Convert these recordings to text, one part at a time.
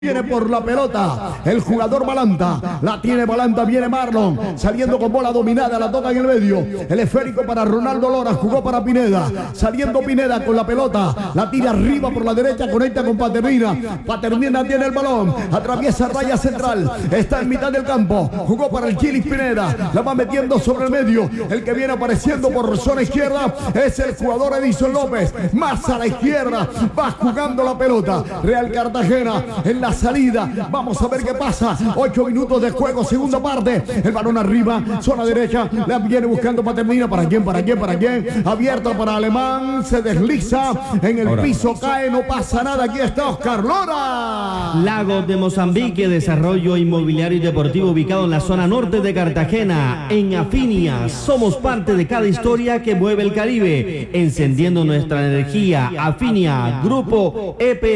Viene por la pelota el jugador Balanta, la tiene Balanta, viene Marlon, saliendo con bola dominada, la toca en el medio, el esférico para Ronaldo Lora, jugó para Pineda, saliendo Pineda con la pelota, la tira arriba por la derecha, conecta con Paternina, Paternina tiene el balón, atraviesa raya central, está en mitad del campo, jugó para el Chilis Pineda, la va metiendo sobre el medio, el que viene apareciendo por zona izquierda es el jugador Edison López, más a la izquierda, va jugando la pelota, Real Cartagena en la salida, vamos a ver qué pasa, 8 minutos de juego, segunda parte, el balón arriba, zona derecha, la viene buscando Paternina, ¿para quién? Abierta para Alemán, se desliza, en el piso cae, no pasa nada, aquí está Oscar Lora. Lagos de Mozambique, desarrollo inmobiliario y deportivo ubicado en la zona norte de Cartagena, en Afinia, somos parte de cada historia que mueve el Caribe, encendiendo nuestra energía. Afinia, Grupo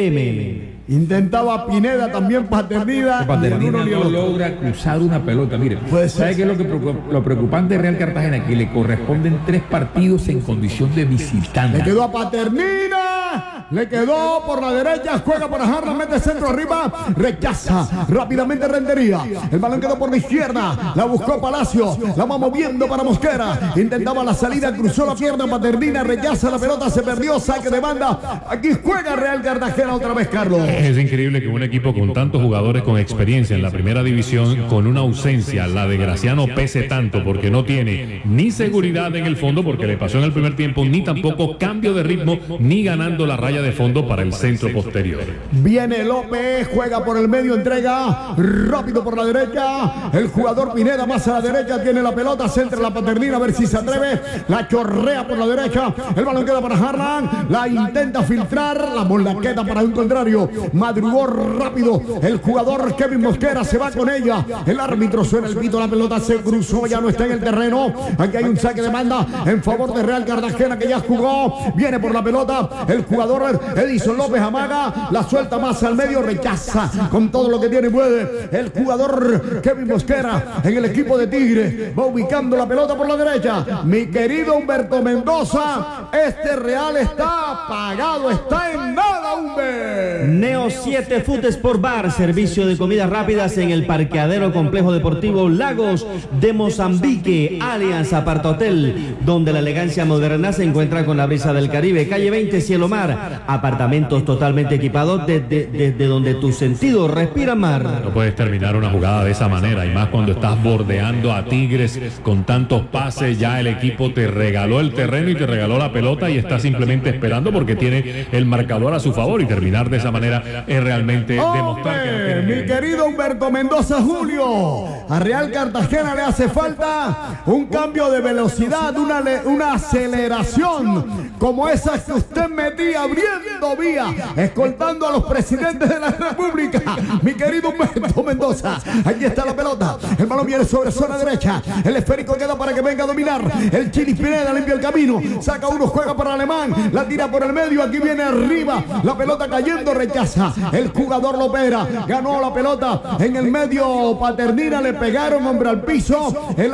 EPM. Intentaba Pineda también Paternina. Paternina no logra cruzar una pelota. Mire, ¿sabe qué es lo preocupante de Real Cartagena? Que le corresponden 3 partidos en condición de visitante. Le quedó a Paternina, le quedó por la derecha, juega para Harlan, mete centro arriba, rechaza, rápidamente Rentería. El balón quedó por la izquierda, la buscó Palacio, la va moviendo para Mosquera. Intentaba la salida, cruzó la pierna Paternina, rechaza la pelota, se perdió, saque de banda. Aquí juega Real Cartagena otra vez, Carlos. Es increíble que un equipo con tantos jugadores con experiencia en la primera división, con una ausencia, la de Graciano, pese tanto, porque no tiene ni seguridad en el fondo, porque le pasó en el primer tiempo, ni tampoco cambio de ritmo, ni ganando la raya de fondo para el centro posterior. Viene López, juega por el medio, entrega rápido por la derecha, el jugador Pineda más a la derecha, tiene la pelota, centra la Paternina, a ver si se atreve, la chorrea por la derecha, el balón queda para Harlan, la intenta filtrar, la bola queda para un contrario. Madrugó rápido el jugador Kevin Mosquera, se va con ella, el árbitro suena el pito, la pelota se cruzó, ya no está en el terreno, aquí hay un saque de banda en favor de Real Cartagena que ya jugó, viene por la pelota el jugador Edison López, amaga, la suelta más al medio, rechaza con todo lo que tiene, puede el jugador Kevin Mosquera en el equipo de Tigre, va ubicando la pelota por la derecha, mi querido Humberto Mendoza, este Real está apagado, está en nada, Humberto. Neo 7 Food Sport Bar, servicio de comidas rápidas en el parqueadero complejo deportivo Lagos de Mozambique, Allianz Aparta Hotel, donde la elegancia moderna se encuentra con la brisa del Caribe, calle 20 Cielo Mar, apartamentos totalmente equipados desde donde tus sentidos respiran mar. No puedes terminar una jugada de esa manera, y más cuando estás bordeando a Tigres con tantos pases, ya el equipo te regaló el terreno y te regaló la pelota y está simplemente esperando porque tiene el marcador a su favor, y terminar de esa manera es realmente demostrar que no tiene mi querido Humberto Mendoza Julio, a Real Cartagena le hace falta un cambio de velocidad, una aceleración como esa que usted metía abriendo vía, escoltando a los presidentes de la República, mi querido Humberto Mendoza. Aquí está la pelota, el balón viene sobre zona derecha, el esférico queda para que venga a dominar, el Chilis Pineda limpia el camino, saca uno, juega para Alemán, la tira por el medio, aquí viene arriba, la pelota cayendo, rechaza, el jugador Lopera, ganó la pelota en el medio, Paternina, le pegaron, hombre al piso, el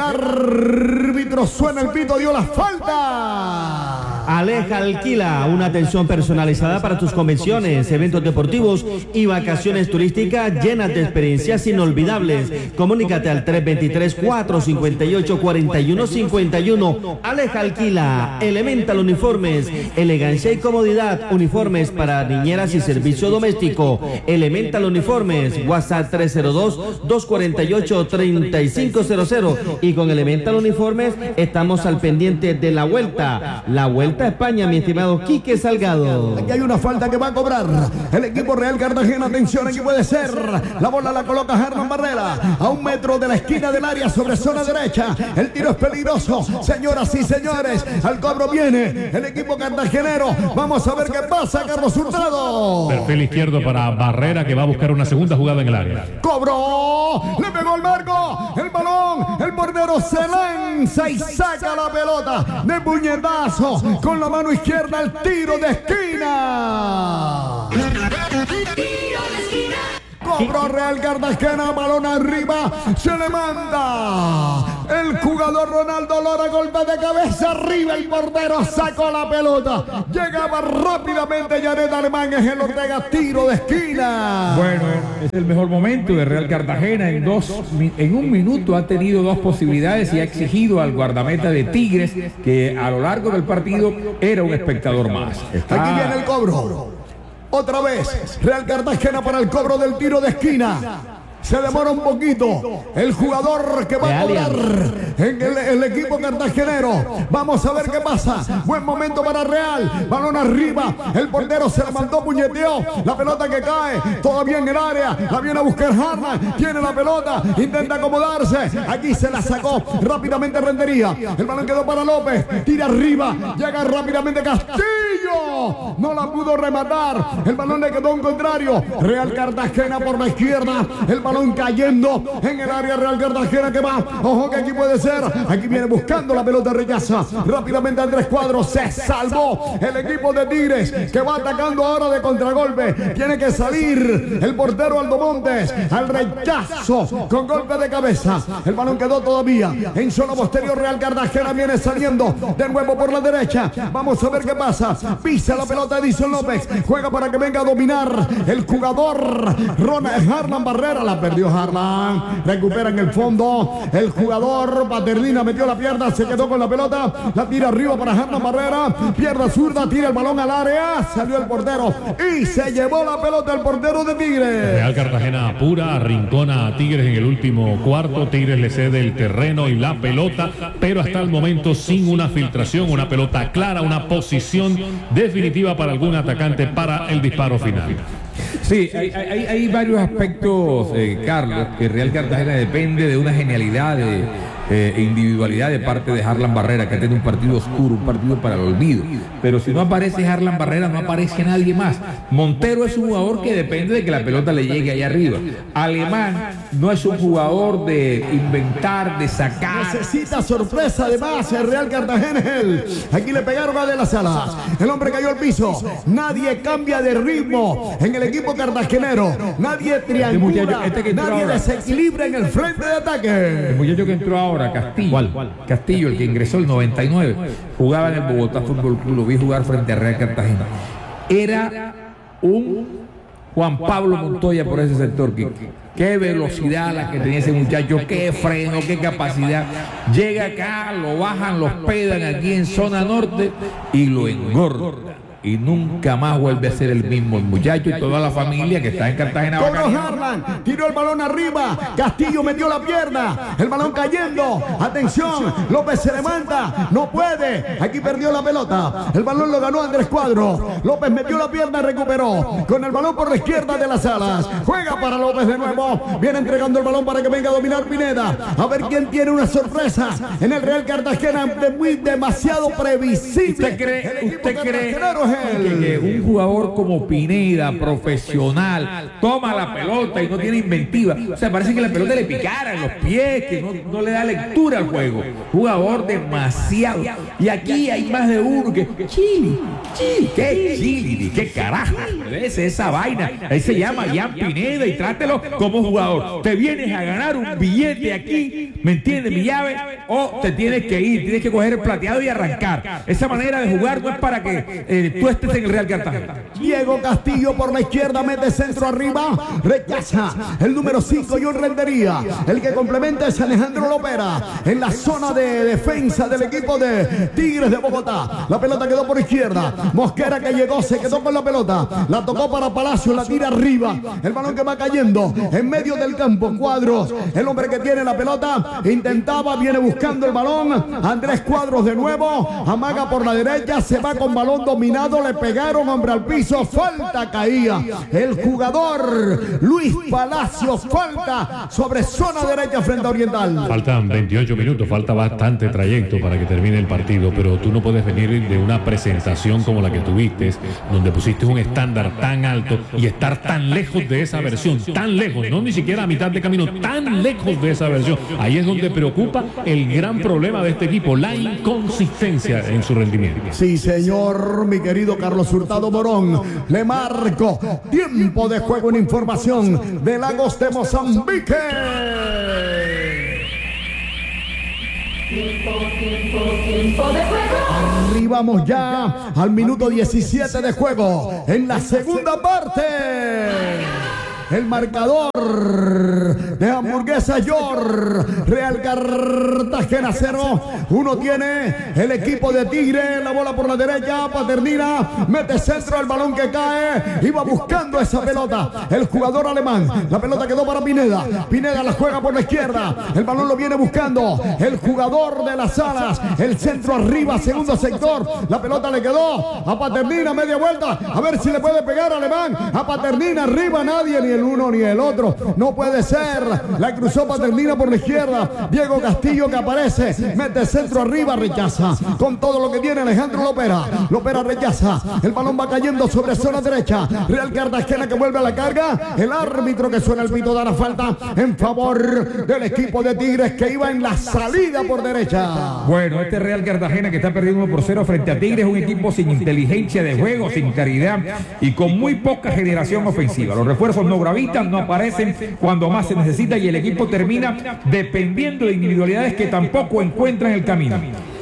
árbitro suena el pito, dio la falta. Aleja Alquila, una atención personalizada para tus convenciones, eventos deportivos y vacaciones turísticas llenas de experiencias inolvidables. Comunícate al 323-458-4151. Aleja Alquila, Elemental Uniformes, elegancia y comodidad, uniformes para niñeras y servicio doméstico. Elemental Uniformes, WhatsApp 302-248-3500. Y con Elemental Uniformes estamos al pendiente de la vuelta a España, mi estimado Quique Salgado. Aquí hay una falta que va a cobrar el equipo Real Cartagena. Atención, aquí puede ser. La bola la coloca Germán Barrera a 1 metro de la esquina del área sobre zona derecha. El tiro es peligroso, señoras y señores. Al cobro viene el equipo cartagenero. Vamos a ver qué pasa, Carlos Hurtado. Perfil izquierdo para Barrera, que va a buscar una segunda jugada en el área. Cobró, le pegó el marco, el balón, el portero se lanza y saca la pelota de puñetazo con la mano izquierda, el tiro de esquina. Cobró Real Cartagena, balón arriba, se le manda. El jugador Ronaldo Lora, golpe de cabeza arriba, el portero sacó la pelota. Llegaba rápidamente Jared Alemán, es el Ortega, tiro de esquina. Bueno, es el mejor momento de Real Cartagena. En un minuto ha tenido dos posibilidades y ha exigido al guardameta de Tigres, que a lo largo del partido era un espectador más. Aquí viene el cobro. Otra vez, Real Cartagena para el cobro del tiro de esquina. Se demora un poquito el jugador que va a cobrar en el equipo cartagenero. Vamos a ver qué pasa. Buen momento para Real. Balón arriba. El portero se la mandó, puñeteó. La pelota que cae todavía en el área. La viene a buscar Harlan. Tiene la pelota. Intenta acomodarse. Aquí se la sacó rápidamente Rentería. El balón quedó para López. Tira arriba. Llega rápidamente Castillo. No la pudo rematar. El balón le quedó a un contrario. Real Cartagena por la izquierda. El balón cayendo en el área. Real Cartagena que va. Ojo que aquí puede ser. Aquí viene buscando la pelota, rechaza rápidamente Andrés Cuadros. Se salvó el equipo de Tigres, que va atacando ahora de contragolpe. Tiene que salir el portero Aldo Montes al rechazo con golpe de cabeza. El balón quedó todavía en zona posterior. Real Cartagena viene saliendo de nuevo por la derecha. Vamos a ver qué pasa. Pisa la pelota Edison López. Juega para que venga a dominar el jugador Harlan Barrera. La perdió Harlan. Recupera en el fondo el jugador Paternina. Metió la pierna, se quedó con la pelota. La tira arriba para Harlan Barrera. Pierna zurda, tira el balón al área. Salió el portero y se llevó la pelota el portero de Tigres. Real Cartagena apura, arrincona a Tigres en el último cuarto. Tigres le cede el terreno y la pelota, pero hasta el momento sin una filtración, una pelota clara, una posición definitiva para algún atacante para el disparo final. Sí, hay varios aspectos, Carlos, que Real Cartagena depende de una genialidad individualidad de parte de Harlan Barrera, que tiene un partido oscuro, un partido para el olvido. Pero si no aparece Harlan Barrera, no aparece nadie más. Montero es un jugador que depende de que la pelota le llegue allá arriba. Alemán no es un jugador de inventar, de sacar. Necesita sorpresa además el Real Cartagena. Aquí le pegaron a De las Alas. El hombre cayó al piso. Nadie cambia de ritmo en el equipo cartagenero. Nadie triangula. Nadie desequilibra en el frente de ataque. El muchacho que entró ahora, Castillo. ¿Cuál? Castillo, el que ingresó el 99. Jugaba en el Bogotá Fútbol Club. Lo vi jugar frente a Real Cartagena. Era un Juan Pablo Montoya por ese sector. Qué velocidad la que tenía ese muchacho, qué freno, qué capacidad. Llega acá, lo bajan, lo hospedan aquí en zona norte y lo engorda. Y nunca más vuelve a ser el mismo el muchacho y toda la familia que está en Cartagena. Cobró Harlan, tiró el balón arriba, Castillo metió la pierna, el balón cayendo, atención, López se levanta, no puede, aquí perdió la pelota, el balón lo ganó Andrés Cuadro, López metió la pierna, recuperó, con el balón por la izquierda de las Alas, juega para López de nuevo, viene entregando el balón para que venga a dominar Pineda, a ver quién tiene una sorpresa en el Real Cartagena, demasiado previsible. ¿Usted cree que un jugador como Pineda, profesional, toma la pelota y no tiene inventiva? O sea, parece que la pelota le picara en los pies, que no le da lectura al juego. Jugador demasiado. Y aquí hay más de uno que qué carajo es esa vaina. Ahí se llama Jan Pineda y trátelo como jugador. Te vienes a ganar un billete aquí, ¿me entiendes? Mi llave, o te tienes que ir, tienes que coger el plateado y arrancar. Esa manera de jugar no es para que tú estés en el Real Cartagena. Diego Castillo por la izquierda, mete centro arriba, rechaza el número 5, John Rentería. El que complementa es Alejandro Lopera en la zona de defensa del equipo de Tigres de Bogotá. La pelota quedó por izquierda, Mosquera que llegó, se quedó con la pelota, la tocó para Palacio, la tira arriba, el balón que va cayendo en medio del campo. Cuadros, el hombre que tiene la pelota, intentaba, viene buscando el balón, Andrés Cuadros de nuevo, amaga por la derecha, se va con balón dominado, le pegaron, hombre al piso, falta, caía el jugador Luis Palacios, falta sobre zona derecha frente a Oriental. Faltan 28 minutos, falta bastante trayecto para que termine el partido, pero tú no puedes venir de una presentación como la que tuviste, donde pusiste un estándar tan alto y estar tan lejos de esa versión, tan lejos, no ni siquiera a mitad de camino, tan lejos de esa versión. Ahí es donde preocupa el gran problema de este equipo, la inconsistencia en su rendimiento. Sí, señor, mi querido querido Carlos Hurtado Morón. Le marco tiempo de juego en información de Lagos de Mozambique. Tiempo de juego. Arribamos ya al minuto 17 de juego en la segunda parte. El marcador de Hamburguesa York, Real Cartagena 0. Uno tiene el equipo de Tigre, la bola por la derecha, Paternina, mete centro, el balón que cae, iba buscando esa pelota, el jugador alemán, la pelota quedó para Pineda, Pineda la juega por la izquierda, el balón lo viene buscando, el jugador de las alas, el centro arriba, segundo sector, la pelota le quedó a Paternina, media vuelta, a ver si le puede pegar alemán, a Paternina arriba, nadie, ni el uno ni el otro, no puede ser, la cruzó Paternina por la izquierda, Diego Castillo que aparece, mete centro arriba, rechaza, con todo lo que tiene Alejandro Lopera rechaza, el balón va cayendo sobre zona derecha, Real Cartagena que vuelve a la carga, el árbitro que suena el pito da la falta en favor del equipo de Tigres que iba en la salida por derecha. Bueno, este Real Cartagena que está perdiendo 1-0 frente a Tigres, un equipo sin inteligencia de juego, sin claridad y con muy poca generación ofensiva. Los refuerzos no gravitan, no aparecen cuando más se necesita y el equipo termina dependiendo de individualidades que tampoco encuentran el camino.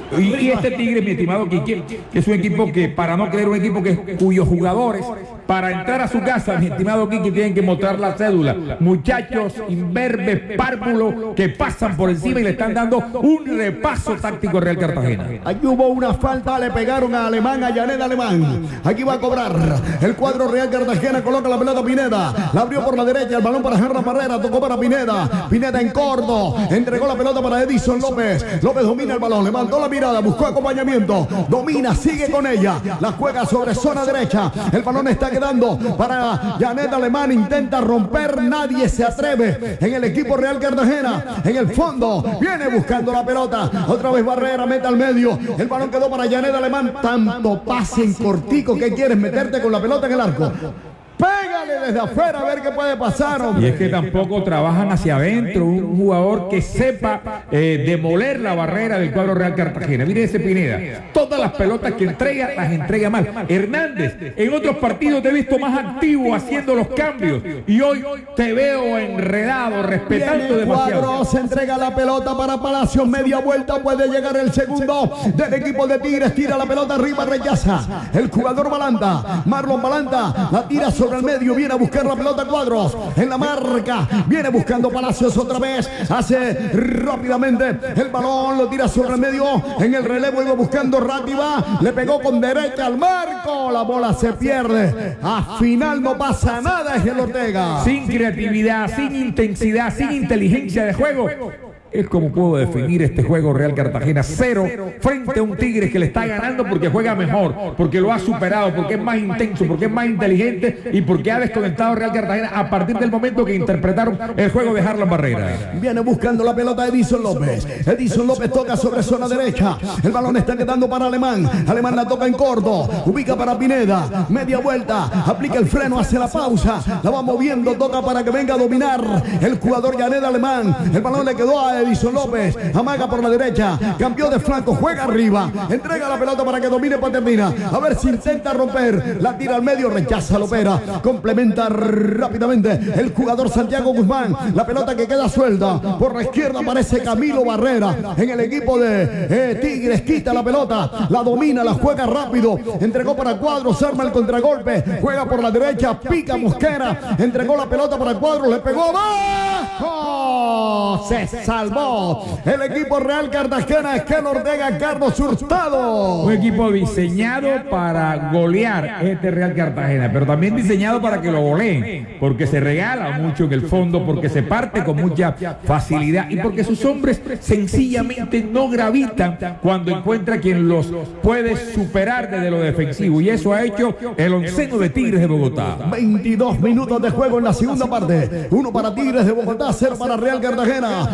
Y este Tigre, mi estimado Quique, que es un equipo que, para no creer un equipo cuyos jugadores, para entrar a su casa, mi estimado Quique, tienen que mostrar la cédula. Muchachos imberbes, párvulos, que pasan por encima y le están dando un repaso táctico a Real Cartagena. Aquí hubo una falta, le pegaron a Alemán, a Janet Alemán. Aquí va a cobrar el cuadro Real Cartagena, coloca la pelota Pineda, la abrió por la derecha, el balón para Gerardo Barrera, tocó para Pineda, Pineda en corto, entregó la pelota para Edison López, López domina el balón, levantó la mirada, buscó acompañamiento, domina, sigue con ella, la juega sobre zona derecha, el balón está quedando para Janet Alemán, intenta romper, nadie se atreve en el equipo Real Cartagena, en el fondo, viene buscando la pelota, otra vez Barrera, mete al medio, el balón quedó para Janet Alemán, tanto pase en cortico, ¿qué quieres? Meterte con la pelota en el arco. Pégale desde afuera a ver qué puede pasar, hombre. Y es que tampoco trabajan hacia adentro un jugador que sepa demoler la barrera del cuadro Real Cartagena. Mire ese Pineda, todas las pelotas que entrega, las entrega mal. Hernández, en otros partidos te he visto más activo haciendo los cambios y hoy te veo enredado, respetando demasiado. Cuadro, se entrega la pelota para Palacios, media vuelta, puede llegar el segundo del equipo de Tigres, tira la pelota arriba, rechaza el jugador Balanta, Marlon Balanta, la tira sobre el medio, viene a buscar la pelota Cuadros, en la marca, viene buscando Palacios otra vez, hace rápidamente el balón, lo tira sobre el medio, en el relevo iba buscando Rátiva, le pegó con derecha al marco, la bola se pierde, a final no pasa nada, es el Ortega. Sin creatividad, sin intensidad, sin inteligencia de juego. Es como puedo definir este juego Real Cartagena 0 frente a un Tigres que le está ganando porque juega mejor, porque lo ha superado, porque es más intenso, porque es más inteligente y porque ha desconectado Real Cartagena a partir del momento que interpretaron el juego de Harlan Barrera. Viene buscando la pelota Edison López. Edison López toca sobre zona derecha. El balón está quedando para Alemán. Alemán la toca en corto. Ubica para Pineda. Media vuelta. Aplica el freno, hace la pausa. La va moviendo, toca para que venga a dominar el jugador Janet Alemán. El balón le quedó a Edison López, amaga por la derecha, cambió de flanco, juega arriba, entrega la pelota para que domine Paternina, a ver si intenta romper, la tira al medio, rechaza Lopera, complementa rápidamente el jugador Santiago Guzmán, la pelota que queda suelta, por la izquierda aparece Camilo Barrera, en el equipo de Tigres, quita la pelota, la domina, la juega rápido, entregó para Cuadros, arma el contragolpe, juega por la derecha, pica Mosquera, entregó la pelota para Cuadros, le pegó abajo, se salvó el equipo Real Cartagena, Esquel Ortega, Carlos Hurtado. Un equipo diseñado para golear este Real Cartagena, pero también diseñado para que lo goleen, porque se regala mucho en el fondo, porque se parte con mucha facilidad y porque sus hombres sencillamente no gravitan cuando encuentra quien los puede superar desde lo defensivo, y eso ha hecho el onceno de Tigres de Bogotá. 22 minutos de juego en la segunda parte, 1 para Tigres de Bogotá, 0 para Real Cartagena. Aquí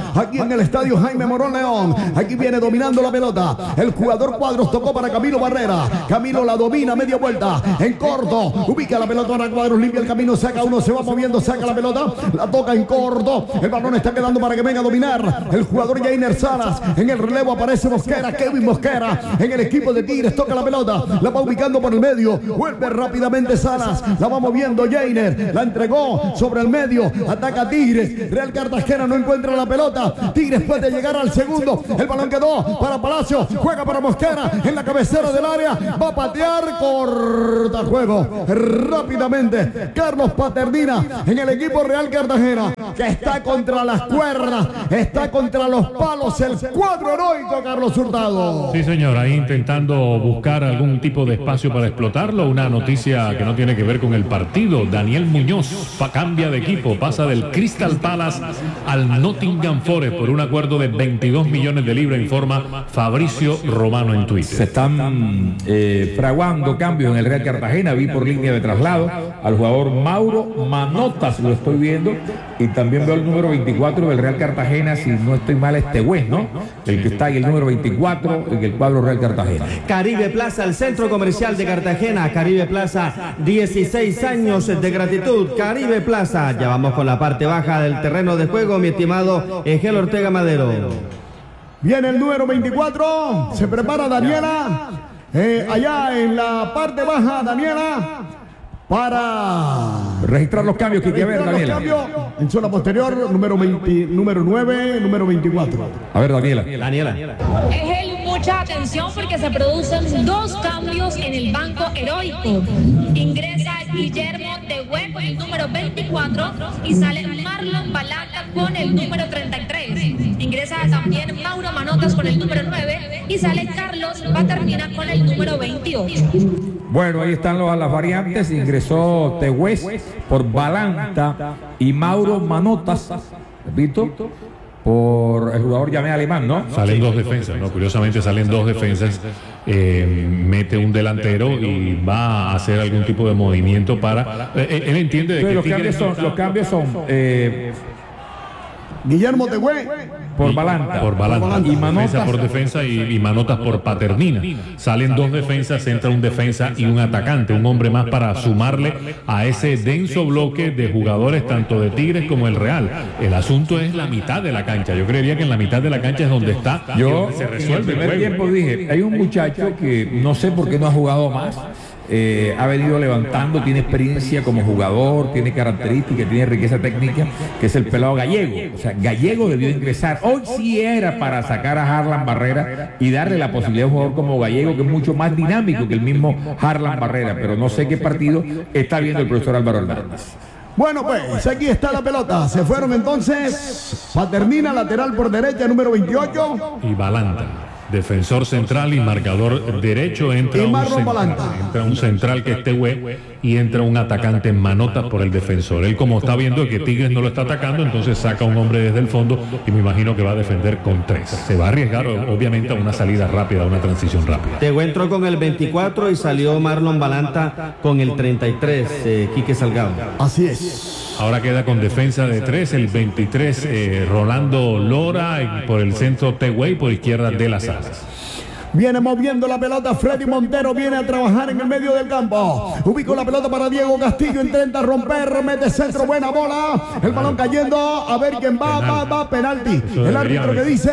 en el estadio Jaime Morón León. Aquí viene dominando la pelota. El jugador Cuadros tocó para Camilo Barrera. Camilo la domina, media vuelta. En corto, ubica la pelota para Cuadros, limpia el camino, saca uno, se va moviendo, saca la pelota, la toca en corto. El balón está quedando para que venga a dominar el jugador Jainer Salas. En el relevo aparece Mosquera, Kevin Mosquera. En el equipo de Tigres toca la pelota, la va ubicando por el medio. Vuelve rápidamente Salas, la va moviendo Jainer. La entregó sobre el medio. Ataca Tigres. Real Cartagena no encuentra la pelota. Tigres puede llegar al segundo. El balón quedó para Palacio. Juega para Mosquera en la cabecera del área. Va a patear. Corta juego. Rápidamente. Carlos Paternina en el equipo Real Cartagena, que está contra las cuerdas. Está contra los palos. El cuadro heroico Carlos Hurtado. Sí, señor. Ahí intentando buscar algún tipo de espacio para explotarlo. Una noticia que no tiene que ver con el partido. Daniel Muñoz cambia de equipo. Pasa del Crystal Palace al Nottingham Forest por un acuerdo de 22 millones de libras, informa Fabricio Romano en Twitter. Se están fraguando cambios en el Real Cartagena. Vi por línea de traslado al jugador Mauro Manotas, lo estoy viendo, y también veo el número 24 del Real Cartagena, si no estoy mal, West, ¿no? El que está ahí, el número 24 en el cuadro Real Cartagena. Caribe Plaza, el centro comercial de Cartagena. Caribe Plaza, 16 años de gratitud. Caribe Plaza. Ya vamos con la parte baja del terreno de juego, mi estimado Egel Ortega Madero. Viene el número 24. Se prepara Daniela. Allá en la parte baja, Daniela, para registrar los cambios que hay que ver, Daniela. En zona posterior, número 9, número 24. A ver, Daniela. Mucha atención porque se producen dos cambios en el banco heroico. Ingresa Guillermo Tehué con el número 24 y sale Marlon Balanta con el número 33. Ingresa también Mauro Manotas con el número 9 y sale Carlos Paternina con el número 28. Bueno, ahí están las variantes. Ingresó Tehué por Balanta y Mauro Manotas, repito, por el jugador Yamé Alemán, ¿no? Salen dos defensas, ¿no? Curiosamente salen dos defensas, mete un delantero y va a hacer algún tipo de movimiento para... él entiende de que los cambios son Guillermo Tehué por Balanta. Por Balanta. Y Manotas. Defensa por defensa y Manotas por Paternina. Salen dos defensas, entra un defensa y un atacante, un hombre más para sumarle a ese denso bloque de jugadores tanto de Tigres como el Real. El asunto es la mitad de la cancha. Yo creería que en la mitad de la cancha es donde está. Yo se resuelve en el primer tiempo dije, hay un muchacho que no sé por qué no ha jugado más. Ha venido levantando, tiene experiencia como jugador, tiene características, tiene riqueza técnica, que es el pelado Gallego. O sea, Gallego debió ingresar. Hoy sí era para sacar a Harlan Barrera y darle la posibilidad a un jugador como Gallego, que es mucho más dinámico que el mismo Harlan Barrera, pero no sé qué partido está viendo el profesor Álvaro Hernández. Bueno, pues aquí está la pelota. Se fueron entonces Paternina, lateral por derecha, número 28. Y Balanta, defensor central y marcador derecho. Entra un central que es Tehué y entra un atacante en Manotas por el defensor. Él, como está viendo que Tigres no lo está atacando, entonces saca un hombre desde el fondo y me imagino que va a defender con 3. Se va a arriesgar obviamente a una salida rápida, a una transición rápida. Tehué entró con el 24 y salió Marlon Balanta con el 33, Quique Salgado. Así es. Ahora queda con defensa de 3, el 23 Rolando Lora, por el centro Tehué y por izquierda De las Alas. Viene moviendo la pelota Freddy Montero, viene a trabajar en el medio del campo. Ubicó la pelota para Diego Castillo, intenta romper, mete centro, buena bola. El balón cayendo, a ver quién va, penalti. El árbitro que dice...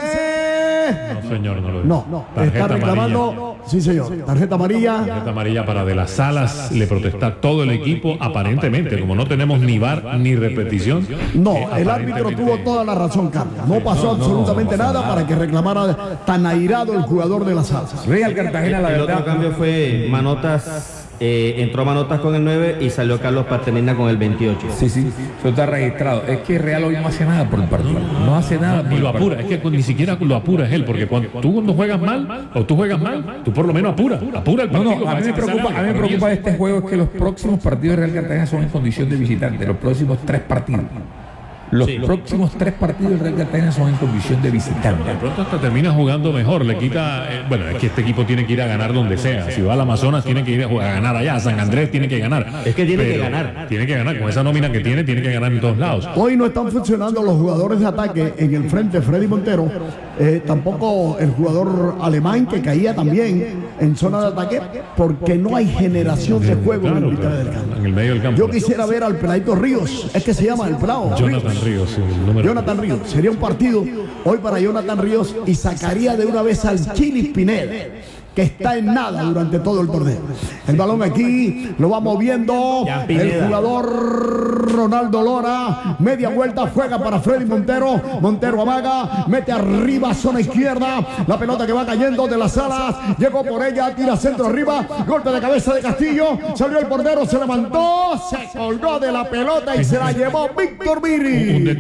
No, señor, no lo No, está reclamando... Amarilla. Sí, señor, tarjeta amarilla. Tarjeta amarilla para De las Alas, le protesta todo el equipo, aparentemente, como no tenemos ni VAR ni repetición. No, el árbitro tuvo toda la razón, Carlos. No pasó absolutamente nada para que reclamara tan airado el jugador de las Alas. Real Cartagena, la verdad. El otro cambio fue Manotas. Entró Manotas con el 9 y salió Carlos Paternina con el 28. Sí, eso está registrado. Es que Real hoy no hace nada por el partido. No hace nada. Y lo apura. Es que ni siquiera lo apura es él, porque cuando juegas mal, tú por lo menos apura el partido. No, a mí me preocupa de este juego es que los próximos partidos de Real Cartagena son en condición de visitante. Los próximos 3 partidos. Los próximos 3 partidos del Real Cartagena son en condición de visitante. De pronto hasta termina jugando mejor, le quita, bueno, es que este equipo tiene que ir a ganar donde sea. Si va al Amazonas tiene que ir a ganar allá, a San Andrés tiene que ganar. Es que tiene que ganar. Tiene que ganar, con esa nómina que tiene que ganar en todos lados. Hoy no están funcionando los jugadores de ataque en el frente, Freddy Montero, tampoco el jugador alemán que caía también en zona de ataque, porque no hay generación de juego en el mitad del campo. En el medio del campo. Yo quisiera ver al peladito Ríos, es que se llama el pelado. Jonathan Ríos, sí, el número. Jonathan Ríos, sería un partido hoy para Jonathan Ríos y sacaría de una vez al Chili Pineda, que está en nada durante todo el torneo. El balón aquí lo va moviendo el jugador Ronaldo Lora, media vuelta, juega para Freddy Montero, Montero amaga, mete arriba, zona izquierda, la pelota que va cayendo de las alas, llegó por ella, tira centro arriba, golpe de cabeza de Castillo, salió el portero, se levantó, se colgó de la pelota y se la llevó Víctor Miri.